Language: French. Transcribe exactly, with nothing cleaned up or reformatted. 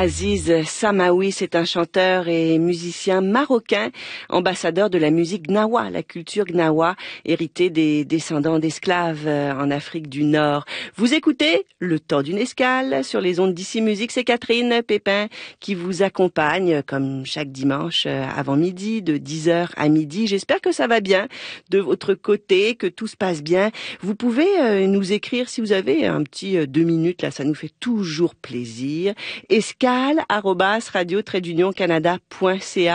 Aziz Samaoui, c'est un chanteur et musicien marocain, ambassadeur de la musique gnawa, la culture gnawa, héritée des descendants d'esclaves en Afrique du Nord. Vous écoutez Le Temps d'une escale sur les ondes d'Ici Musique. C'est Catherine Pépin qui vous accompagne comme chaque dimanche avant midi, de dix heures à midi. J'espère que ça va bien de votre côté, que tout se passe bien. Vous pouvez nous écrire si vous avez un petit deux minutes, là, ça nous fait toujours plaisir. escale arobase radio trait d'union canada point c a